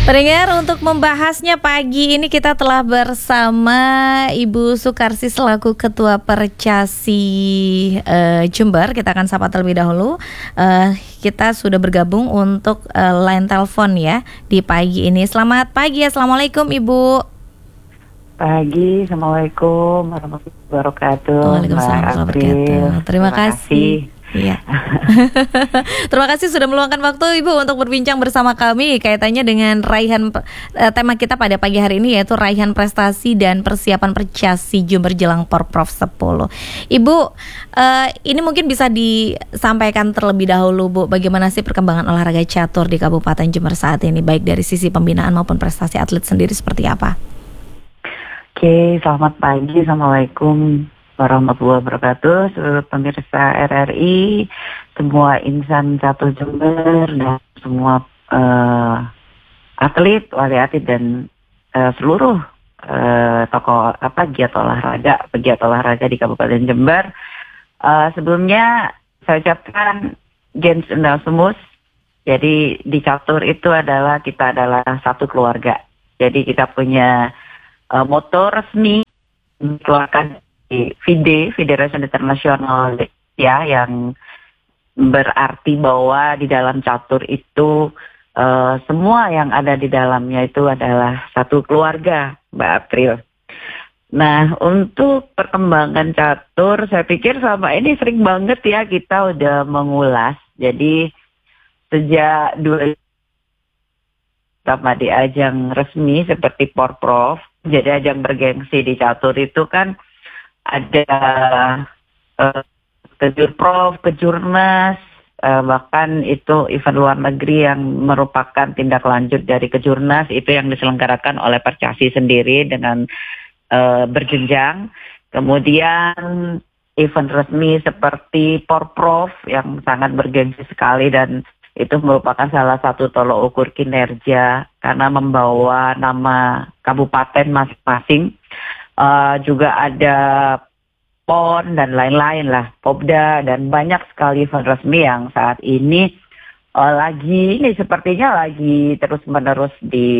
Pendengar, untuk membahasnya pagi ini kita telah bersama Ibu Sukarsi selaku Ketua Percasi Jember. Kita akan sapa terlebih dahulu. Kita sudah bergabung untuk line telepon ya di pagi ini. Selamat pagi, assalamualaikum Ibu. Pagi, assalamualaikum warahmatullahi wabarakatuh. Waalaikumsalam warahmatullahi wabarakatuh. Terima kasih. Iya. Terima kasih sudah meluangkan waktu Ibu untuk berbincang bersama kami kaitannya dengan raihan tema kita pada pagi hari ini, yaitu raihan prestasi dan persiapan Percasi Jember jelang Porprov 10. Ibu, ini mungkin bisa disampaikan terlebih dahulu Bu, bagaimana sih perkembangan olahraga catur di Kabupaten Jember saat ini, baik dari sisi pembinaan maupun prestasi atlet sendiri seperti apa? Oke, selamat pagi, assalamualaikum warahmatullahi wabarakatuh, seluruh pemirsa RRI, semua insan catur Jember dan semua atlet, wali atlet dan seluruh tokoh pegiat olahraga di Kabupaten Jember. Sebelumnya saya ucapkan Gens Undang Semus. Jadi di catur itu kita adalah satu keluarga. Jadi kita punya moto resmi dikeluarkan di FIDE, Federation International ya, yang berarti bahwa di dalam catur itu semua yang ada di dalamnya itu adalah satu keluarga, Mbak April. Nah, untuk perkembangan catur, saya pikir selama ini sering banget ya kita udah mengulas. Jadi sejak pertama di ajang resmi seperti Porprov, jadi ajang bergengsi di catur itu kan ada Kejurprov, Kejurnas, bahkan itu event luar negeri yang merupakan tindak lanjut dari Kejurnas, itu yang diselenggarakan oleh Percasi sendiri dengan berjenjang. Kemudian event resmi seperti Porprov yang sangat bergengsi sekali, dan itu merupakan salah satu tolok ukur kinerja karena membawa nama kabupaten masing-masing. Juga ada PON dan lain-lain lah, Popda, dan banyak sekali event resmi yang saat ini sepertinya lagi terus-menerus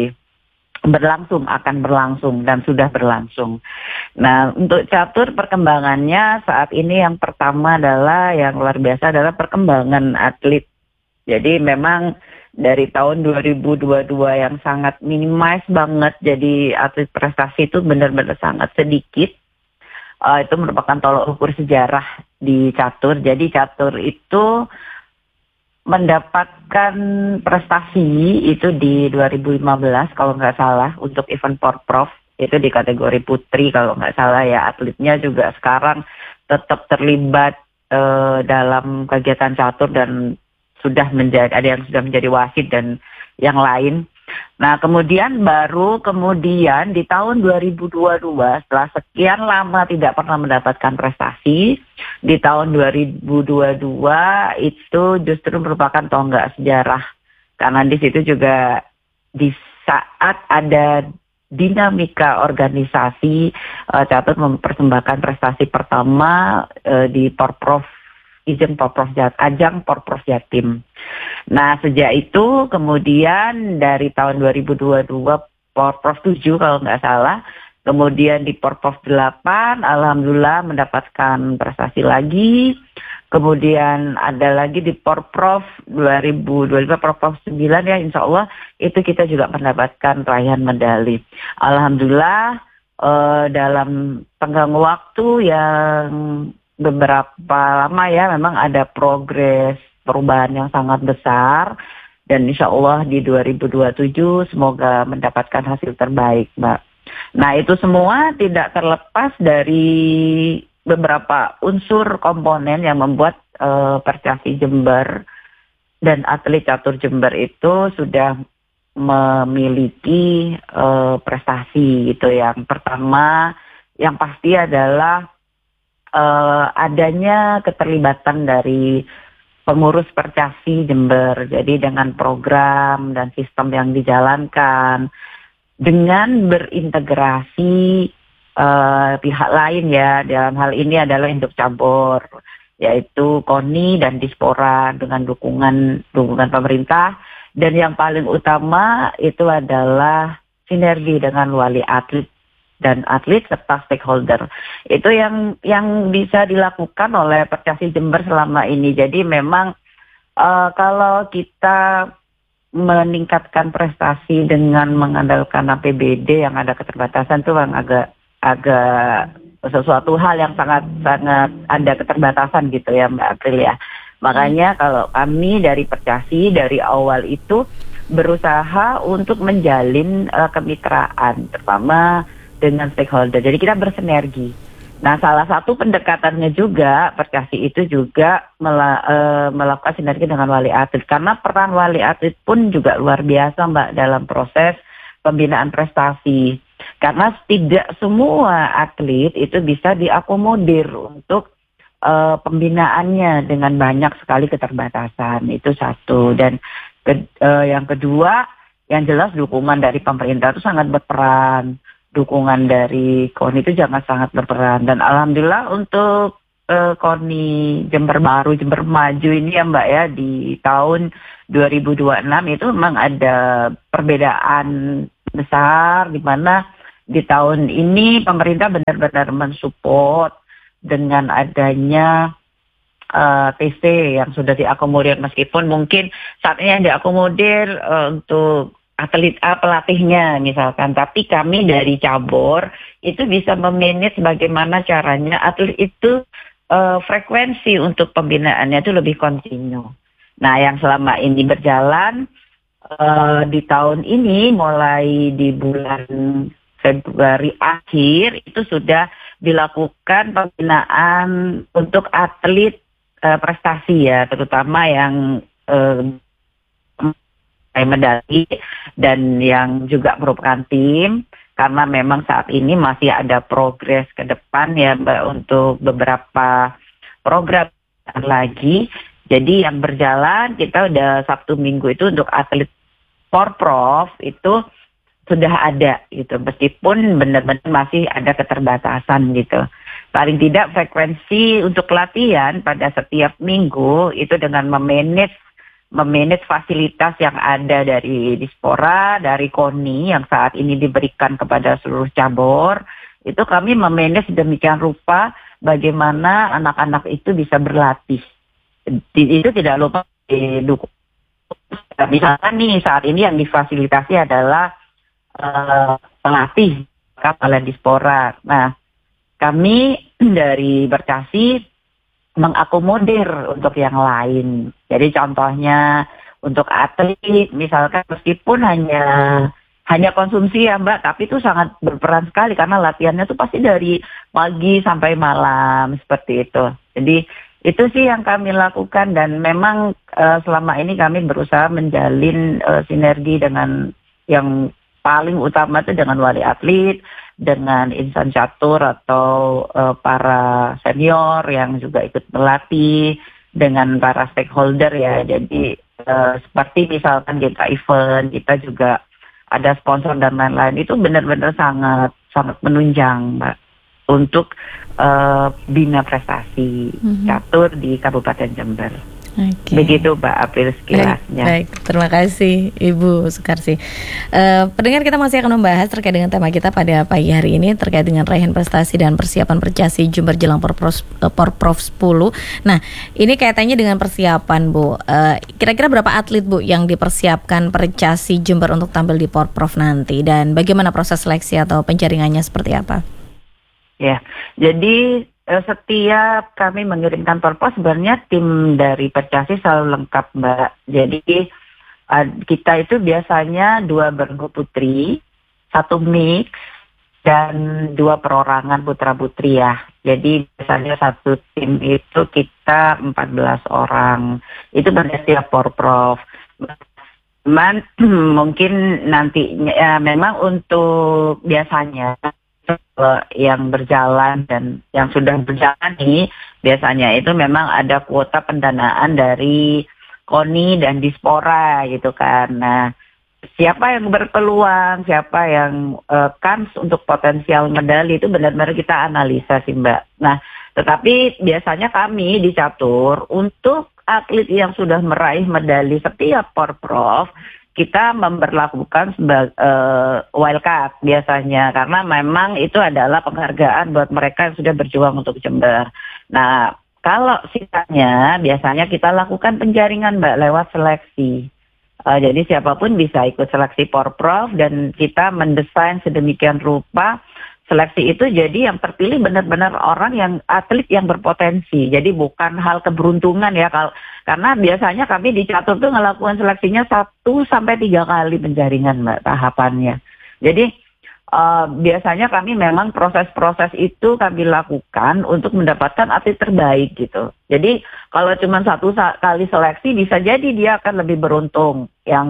akan berlangsung dan sudah berlangsung. Nah, untuk catur perkembangannya saat ini yang pertama adalah yang luar biasa adalah perkembangan atlet. Jadi memang dari tahun 2022 yang sangat minimalis banget, jadi atlet prestasi itu benar-benar sangat sedikit. Itu merupakan tolok ukur sejarah di catur. Jadi catur itu mendapatkan prestasi itu di 2015 kalau nggak salah untuk event Porprov, itu di kategori putri kalau nggak salah ya. Atletnya juga sekarang tetap terlibat dalam kegiatan catur dan ada yang sudah menjadi wasit dan yang lain. Nah, kemudian di tahun 2022 setelah sekian lama tidak pernah mendapatkan prestasi, di tahun 2022 itu justru merupakan tonggak sejarah, karena di situ juga di saat ada dinamika organisasi catur mempersembahkan prestasi pertama di ajang Porprov Jatim. Nah, sejak itu kemudian dari tahun 2022 Porprov 7 kalau nggak salah, kemudian di Porprov 8 alhamdulillah mendapatkan prestasi lagi. Kemudian ada lagi di Porprov 2025, Porprov 9 ya, insya Allah itu kita juga mendapatkan raihan medali. Alhamdulillah dalam tenggang waktu yang beberapa lama ya, memang ada perubahan yang sangat besar, dan insya Allah di 2027 semoga mendapatkan hasil terbaik, Mbak. Nah, itu semua tidak terlepas dari beberapa unsur komponen yang membuat Percasi Jember dan atlet catur Jember itu sudah memiliki prestasi gitu. Yang pertama yang pasti adalah adanya keterlibatan dari pengurus Percasi Jember. Jadi dengan program dan sistem yang dijalankan, dengan berintegrasi pihak lain ya, dalam hal ini adalah induk cabur, yaitu KONI dan Dispora dengan dukungan pemerintah, Dan yang paling utama itu adalah sinergi dengan wali atlet dan atlet serta stakeholder. Itu yang bisa dilakukan oleh Percasi Jember selama ini. Jadi memang kalau kita meningkatkan prestasi dengan mengandalkan APBD yang ada keterbatasan itu yang agak sesuatu hal yang sangat ada keterbatasan gitu ya Mbak April ya. Makanya kalau kami dari Percasi dari awal itu berusaha untuk menjalin kemitraan terutama dengan stakeholder. Jadi kita bersinergi. Nah, salah satu pendekatannya juga Percasi itu juga melakukan sinergi dengan wali atlet karena peran wali atlet pun juga luar biasa Mbak dalam proses pembinaan prestasi. Karena tidak semua atlet itu bisa diakomodir untuk pembinaannya dengan banyak sekali keterbatasan. Itu satu. Dan yang kedua, yang jelas dukungan dari pemerintah itu sangat berperan. Dukungan dari KONI itu sangat berperan. Dan alhamdulillah untuk KONI Jember Baru, Jember Maju ini ya Mbak ya, di tahun 2026 itu memang ada perbedaan besar di mana di tahun ini pemerintah benar-benar mensupport dengan adanya TC yang sudah diakomodir, meskipun mungkin saat ini yang diakomodir untuk atlet pelatihnya misalkan, tapi kami dari cabur itu bisa memanage bagaimana caranya atlet itu frekuensi untuk pembinaannya itu lebih kontinu. Nah, yang selama ini berjalan di tahun ini mulai di bulan Februari akhir itu sudah dilakukan pembinaan untuk atlet prestasi ya, terutama yang medali dan yang juga merupakan tim, karena memang saat ini masih ada progres ke depan ya Mbak untuk beberapa program lagi. Jadi yang berjalan kita udah Sabtu Minggu itu untuk atlet Porprov itu sudah ada gitu, meskipun benar-benar masih ada keterbatasan gitu. Paling tidak frekuensi untuk latihan pada setiap minggu itu dengan memanage fasilitas yang ada dari Dispora, dari KONI yang saat ini diberikan kepada seluruh cabur, itu kami memanage demikian rupa bagaimana anak-anak itu bisa berlatih. Itu tidak lupa didukung. Misalkan nih saat ini yang difasilitasi adalah pelatih oleh Dispora. Nah, kami dari Percasi mengakomodir untuk yang lain. Jadi contohnya untuk atlet, misalkan meskipun hanya konsumsi ya Mbak, tapi itu sangat berperan sekali karena latihannya tuh pasti dari pagi sampai malam seperti itu. Jadi itu sih yang kami lakukan dan memang selama ini kami berusaha menjalin sinergi dengan yang paling utama itu dengan wali atlet, dengan insan catur atau para senior yang juga ikut melatih, dengan para stakeholder ya. Jadi seperti misalkan kita event, kita juga ada sponsor dan lain-lain, itu benar-benar sangat menunjang Mbak untuk bina prestasi catur di Kabupaten Jember. Okay. Begitu Mbak April sekilasnya. Baik, terima kasih Ibu Sukarsi. Pendengar, kita masih akan membahas terkait dengan tema kita pada pagi hari ini terkait dengan raihan prestasi dan persiapan Percasi Jember jelang Porprov 10. Nah, ini kaitannya dengan persiapan Bu. Kira-kira berapa atlet Bu yang dipersiapkan Percasi Jember untuk tampil di Porprov nanti, dan bagaimana proses seleksi atau penjaringannya seperti apa? Ya, jadi setiap kami mengirimkan Porprov sebenarnya tim dari Percasi selalu lengkap Mbak. Jadi kita itu biasanya 2 bergu putri, 1 mix, dan 2 perorangan putra-putri ya. Jadi biasanya satu tim itu kita 14 orang. Itu pada setiap Porprov. Mungkin nantinya memang untuk biasanya yang berjalan dan yang sudah berjalan nih biasanya itu memang ada kuota pendanaan dari KONI dan Dispora gitu kan. Nah, siapa yang berpeluang, siapa yang kans untuk potensial medali itu benar-benar kita analisa sih Mbak. Nah, tetapi biasanya kami di catur untuk atlet yang sudah meraih medali setiap Porprov, kita memberlakukan wildcard biasanya, karena memang itu adalah penghargaan buat mereka yang sudah berjuang untuk Jember. Nah, kalau sisanya biasanya kita lakukan penjaringan Mbak lewat seleksi. Jadi siapapun bisa ikut seleksi Porprov dan kita mendesain sedemikian rupa seleksi itu jadi yang terpilih benar-benar orang yang atlet yang berpotensi. Jadi bukan hal keberuntungan ya, karena biasanya kami di catur tuh ngelakukan seleksinya 1 sampai 3 kali penjaringan Mbak tahapannya. Jadi biasanya kami memang proses-proses itu kami lakukan untuk mendapatkan atlet terbaik gitu. Jadi kalau cuma 1 kali seleksi bisa jadi dia akan lebih beruntung.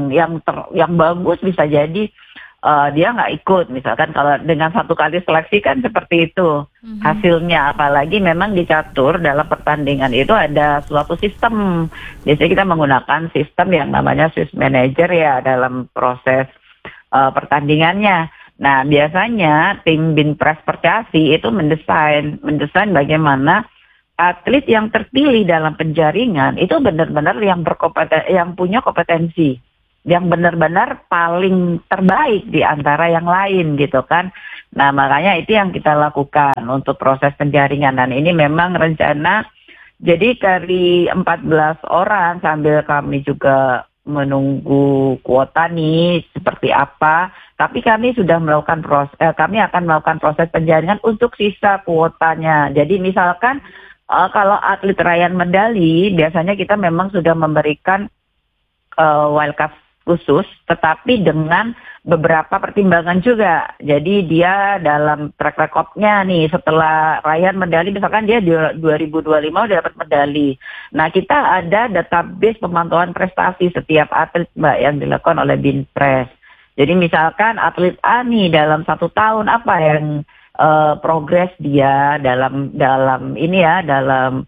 Yang bagus bisa jadi dia nggak ikut, misalkan kalau dengan 1 kali seleksi kan seperti itu hasilnya. Apalagi memang di catur dalam pertandingan itu ada suatu sistem. Biasanya kita menggunakan sistem yang namanya Swiss Manager ya dalam proses pertandingannya. Nah biasanya tim Binpres Percasi itu mendesain bagaimana atlet yang terpilih dalam penjaringan itu benar-benar yang punya kompetensi, yang benar-benar paling terbaik di antara yang lain gitu kan. Nah makanya itu yang kita lakukan untuk proses penjaringan, dan ini memang rencana jadi dari 14 orang sambil kami juga menunggu kuota nih seperti apa, tapi kami sudah melakukan kami akan melakukan proses penjaringan untuk sisa kuotanya. Jadi misalkan kalau atlet raihan medali biasanya kita memang sudah memberikan wildcard khusus, tetapi dengan beberapa pertimbangan juga. Jadi dia dalam track recordnya nih setelah raihan medali, misalkan dia di 2025 udah dapat medali. Nah kita ada database pemantauan prestasi setiap atlet Mbak yang dilakukan oleh Binpres. Jadi misalkan atlet A nih dalam 1 tahun apa yang progres dia dalam ini ya, dalam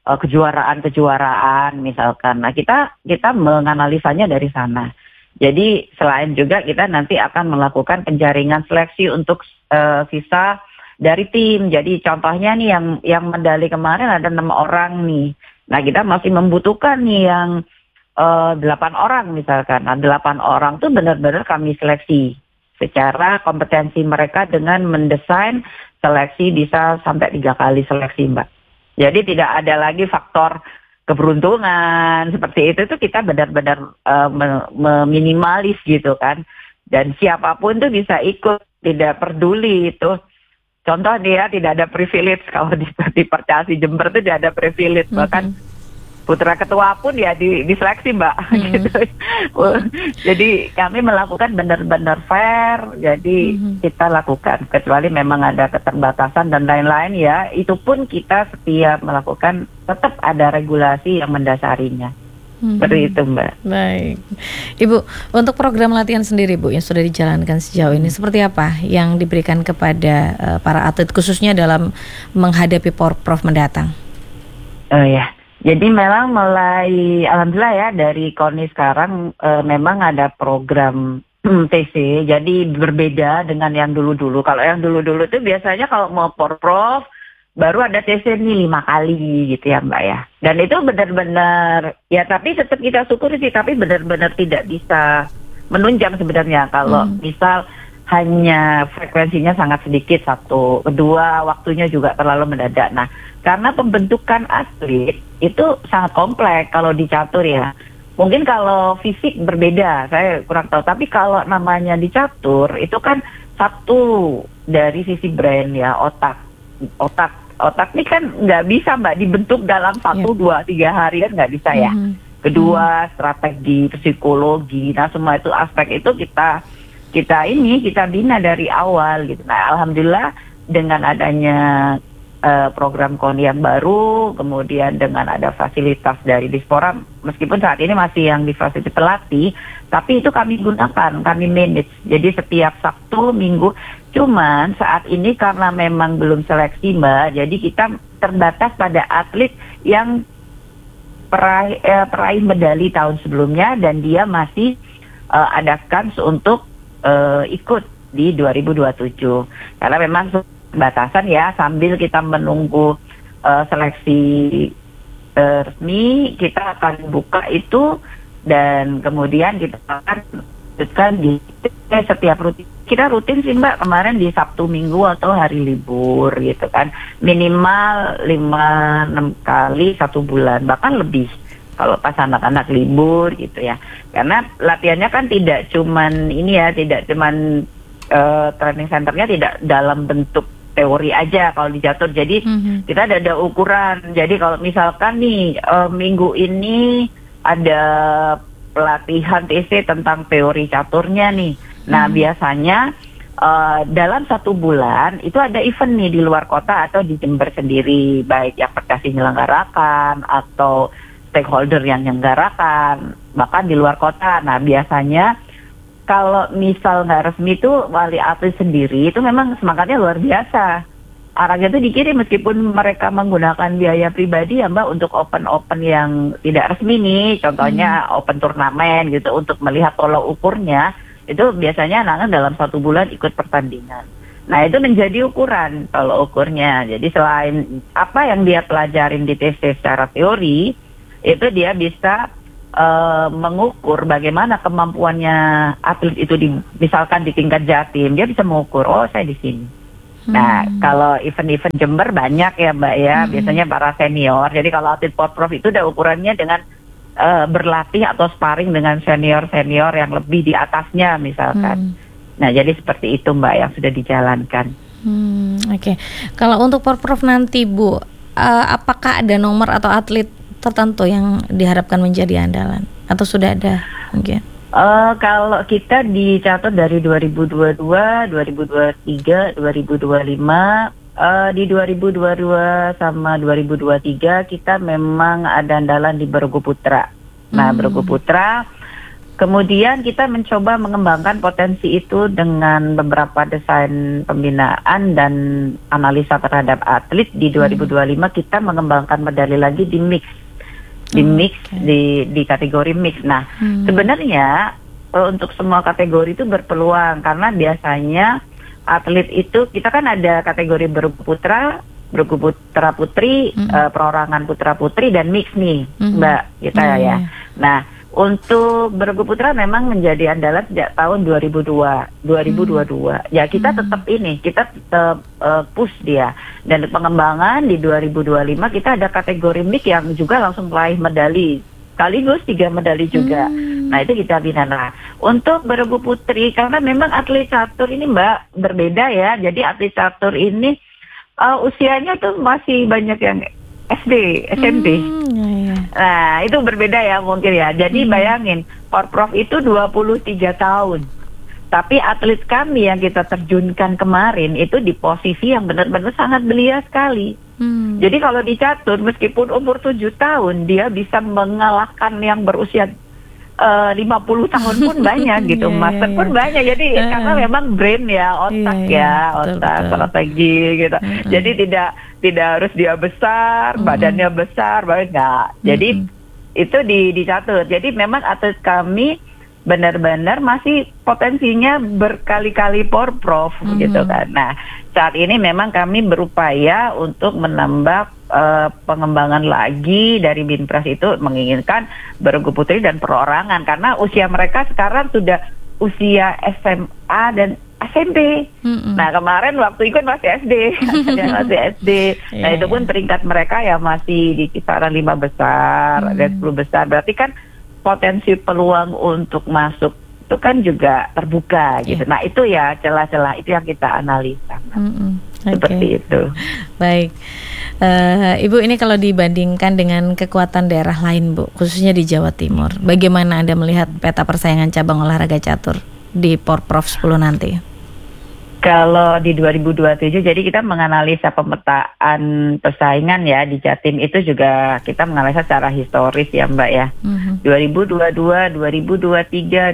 kejuaraan misalkan. Nah kita menganalisanya dari sana. Jadi selain juga kita nanti akan melakukan penjaringan seleksi untuk sisa dari tim. Jadi contohnya nih yang medali kemarin ada 6 orang nih. Nah kita masih membutuhkan nih yang 8 orang misalkan. Nah 8 orang tuh benar-benar kami seleksi secara kompetensi mereka dengan mendesain seleksi bisa sampai 3 kali seleksi Mbak. Jadi tidak ada lagi faktor keberuntungan seperti itu tuh, kita benar-benar meminimalis gitu kan. Dan siapapun tuh bisa ikut, tidak peduli itu. Contoh dia tidak ada privilege kalau di Percasi Jember tuh tidak ada privilege, bahkan putra ketua pun ya diseleksi Mbak. Gitu. Jadi kami melakukan benar-benar fair, jadi kita lakukan, kecuali memang ada keterbatasan dan lain-lain ya, itu pun kita setiap melakukan tetap ada regulasi yang mendasarinya. Seperti itu Mbak. Baik, Ibu, untuk program latihan sendiri Bu yang sudah dijalankan sejauh ini seperti apa yang diberikan kepada para atlet khususnya dalam menghadapi Porprov mendatang? Oh ya. Jadi memang mulai alhamdulillah ya dari KONI sekarang memang ada program TC, jadi berbeda dengan yang dulu-dulu. Kalau yang dulu-dulu itu biasanya kalau mau Porprov baru ada TC nih 5 kali gitu ya Mbak ya. Dan itu benar-benar ya, tapi tetap kita syukuri sih, tapi benar-benar tidak bisa menunjang sebenarnya kalau misal hanya frekuensinya sangat sedikit, 1, 2 waktunya juga terlalu mendadak. Nah karena pembentukan atlet itu sangat kompleks kalau di catur ya. Mungkin kalau fisik berbeda, saya kurang tahu. Tapi kalau namanya di catur itu kan satu dari sisi brain ya, otak ini kan nggak bisa Mbak dibentuk dalam 1, 2, 3 hari kan nggak bisa ya. Kedua strategi psikologi, nah semua itu aspek itu kita bina dari awal gitu. Nah alhamdulillah dengan adanya program KONI yang baru, kemudian dengan ada fasilitas dari Dispora, meskipun saat ini masih yang di fasilitas pelatih, tapi itu kami gunakan, kami manage. Jadi setiap Sabtu, Minggu, cuman saat ini karena memang belum seleksi Mbak, jadi kita terbatas pada atlet yang peraih medali tahun sebelumnya dan dia masih ada kans untuk ikut di 2027. Karena memang batasan ya, sambil kita menunggu seleksi resmi kita akan buka itu, dan kemudian kita akan lanjutkan di setiap rutin sih Mbak, kemarin di Sabtu Minggu atau hari libur gitu kan, minimal 5-6 kali 1 bulan, bahkan lebih kalau pas anak-anak libur gitu ya. Karena latihannya kan tidak cuman ini ya, tidak cuman training centernya tidak dalam bentuk teori aja kalau di catur. Jadi kita ada ukuran. Jadi kalau misalkan nih minggu ini ada pelatihan TC tentang teori caturnya nih. Nah biasanya dalam 1 bulan itu ada event nih di luar kota atau di Jember sendiri, baik yang Perkasi menyelenggarakan atau stakeholder yang menyelenggarakan, bahkan di luar kota. Nah biasanya kalau misal nggak resmi itu wali atlet sendiri itu memang semangatnya luar biasa. Arahnya itu dikirim meskipun mereka menggunakan biaya pribadi ya Mbak untuk open yang tidak resmi nih, contohnya open turnamen gitu, untuk melihat tolak ukurnya itu biasanya anak-anak dalam 1 bulan ikut pertandingan. Nah itu menjadi ukuran tolak ukurnya. Jadi selain apa yang dia pelajarin di TC secara teori, itu dia bisa mengukur bagaimana kemampuannya atlet itu misalkan di tingkat Jatim, dia bisa mengukur, oh saya di sini. Nah kalau event-event Jember banyak ya Mbak ya, biasanya para senior. Jadi kalau atlet porprov itu udah ukurannya dengan berlatih atau sparring dengan senior-senior yang lebih di atasnya misalkan. Nah jadi seperti itu Mbak yang sudah dijalankan. Oke. Kalau untuk porprov nanti Bu, apakah ada nomor atau atlet tertentu yang diharapkan menjadi andalan atau sudah ada mungkin? Kalau kita dicatat dari 2022, 2023, 2025, di 2022 sama 2023 kita memang ada andalan di Bergu Putra. Nah, Bergu Putra, kemudian kita mencoba mengembangkan potensi itu dengan beberapa desain pembinaan dan analisa terhadap atlet. Di 2025 kita mengembangkan medali lagi di mix. Di kategori mix. Nah, sebenarnya untuk semua kategori itu berpeluang karena biasanya atlet itu kita kan ada kategori bergu putra putri, perorangan putra putri dan mix nih, Mbak kita ya. Nah, untuk bergu putra memang menjadi andalan sejak tahun 2022. Ya kita tetap push dia. Dan pengembangan di 2025 kita ada kategori mix yang juga langsung meraih medali. Sekaligus 3 medali juga. Nah itu kita bina. Nah untuk bergu putri karena memang atlet catur ini Mbak berbeda ya. Jadi atlet catur ini usianya tuh masih banyak yang SD, SMP. Nah itu berbeda ya mungkin ya. Jadi bayangin porprov itu 23 tahun. Tapi atlet kami yang kita terjunkan kemarin itu di posisi yang benar-benar sangat belia sekali. Jadi kalau di catur meskipun umur 7 tahun dia bisa mengalahkan yang berusia 50 tahun pun banyak gitu, master pun banyak. Jadi karena memang brain ya, otak strategi gitu. Jadi tidak harus dia besar, badannya besar, enggak. Jadi itu dicatur. Jadi memang atlet kami benar-benar masih potensinya berkali-kali porprov gitu kan. Nah, saat ini memang kami berupaya untuk menambah pengembangan lagi dari Binpres itu menginginkan bergu putri dan perorangan karena usia mereka sekarang sudah usia SMA dan SMP. Nah kemarin waktu ikut masih SD, masih SD. Nah itu pun peringkat mereka ya masih di kisaran 5 besar dan 10 besar. Berarti kan potensi peluang untuk masuk itu kan juga terbuka gitu. Nah itu ya celah-celah itu yang kita analisa. Seperti itu. Baik, Ibu ini kalau dibandingkan dengan kekuatan daerah lain Bu, khususnya di Jawa Timur, bagaimana Anda melihat peta persaingan cabang olahraga catur di Porprov 10 nanti? Kalau di 2027, jadi kita menganalisa pemetaan persaingan ya di Jatim itu juga kita menganalisa secara historis ya Mbak ya. 2022, 2023,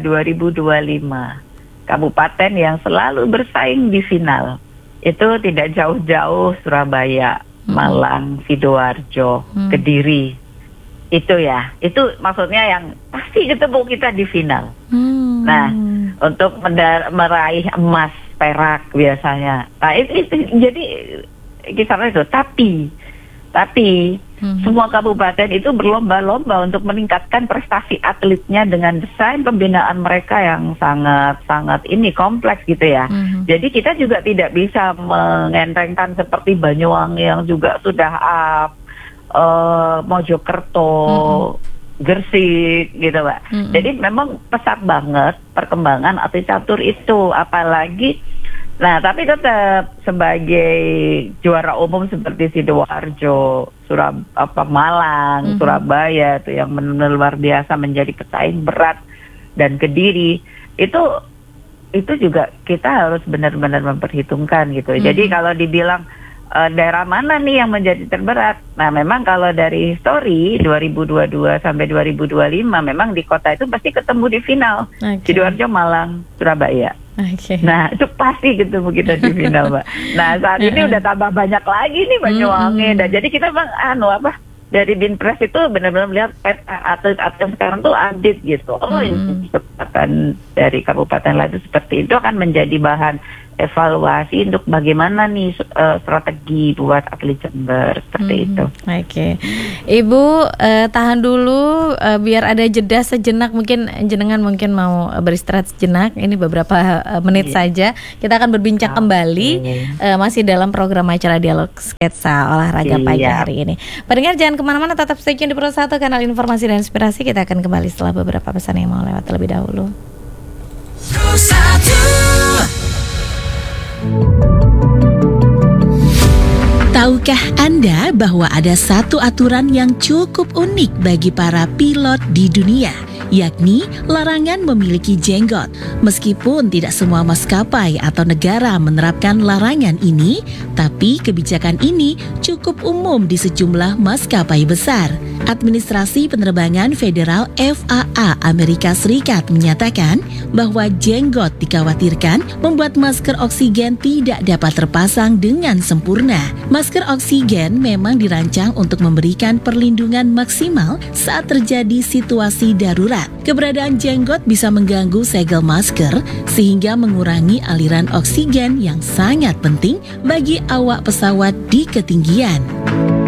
2025 kabupaten yang selalu bersaing di final itu tidak jauh-jauh Surabaya, Malang, Sidoarjo, Kediri. Itu ya, itu maksudnya yang pasti ketemu kita di final. Nah, untuk meraih emas, perak biasanya. Nah itu jadi kisaran itu. Tapi Tapi semua kabupaten itu berlomba-lomba untuk meningkatkan prestasi atletnya dengan desain pembinaan mereka yang sangat kompleks gitu ya. Jadi kita juga tidak bisa mengentengkan seperti Banyuwangi yang juga sudah Mojokerto, Gresik gitu Pak. Jadi memang pesat banget perkembangan atlet catur itu, apalagi tapi tetap sebagai juara umum seperti Sidoarjo, Malang, Surabaya itu yang benar-benar luar biasa menjadi pesaing berat, dan Kediri itu juga kita harus benar-benar memperhitungkan gitu. Jadi kalau dibilang daerah mana nih yang menjadi terberat? Nah, memang kalau dari histori 2022 sampai 2025 memang di kota itu pasti ketemu di final. Sidoarjo, Malang, Surabaya. Nah, itu pasti ketemu kita di final, Mbak. Nah, saat ini udah tambah banyak lagi nih Banyuwangi. Dan jadi kita bang dari Binpres itu benar-benar melihat atlet-atlet sekarang tuh update gitu. Ini kesempatan dari kabupaten lain itu seperti itu akan menjadi bahan evaluasi untuk bagaimana nih strategi buat atlet Jember seperti itu. Ibu tahan dulu biar ada jeda sejenak, mungkin jenengan mau beristirahat sejenak. Ini beberapa menit saja. Kita akan berbincang kembali masih dalam program acara Dialog Sketsa Olahraga pagi hari ini. Pendengar jangan kemana-mana, tetap stay tune di Pro 1 kanal informasi dan inspirasi. Kita akan kembali setelah beberapa pesan yang mau lewat terlebih dahulu. Pro 1. Tahukah Anda bahwa ada satu aturan yang cukup unik bagi para pilot di dunia, yakni larangan memiliki jenggot. Meskipun tidak semua maskapai atau negara menerapkan larangan ini, tapi kebijakan ini cukup umum di sejumlah maskapai besar. Administrasi Penerbangan Federal FAA Amerika Serikat menyatakan bahwa jenggot dikhawatirkan membuat masker oksigen tidak dapat terpasang dengan sempurna. Masker oksigen memang dirancang untuk memberikan perlindungan maksimal saat terjadi situasi darurat. Keberadaan jenggot bisa mengganggu segel masker sehingga mengurangi aliran oksigen yang sangat penting bagi awak pesawat di ketinggian.